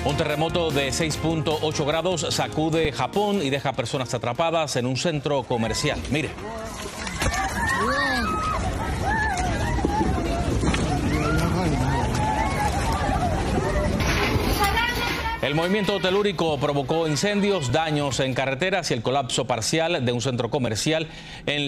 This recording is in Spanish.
Un terremoto de 6.8 grados sacude Japón y deja personas atrapadas en un centro comercial. Mire. El movimiento telúrico provocó incendios, daños en carreteras y el colapso parcial de un centro comercial en